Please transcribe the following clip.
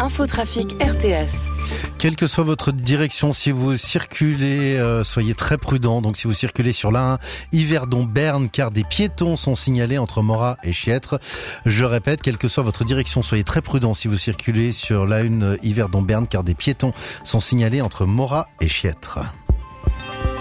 L'infotrafic RTS. Quelle que soit votre direction, si vous circulez, soyez très prudents. Donc si vous circulez sur l'A1 Yverdon-Berne, car des piétons sont signalés entre Morat et Chiètre. Je répète, quelle que soit votre direction, soyez très prudents si vous circulez sur l'A1 Yverdon-Berne, car des piétons sont signalés entre Morat et Chiètre.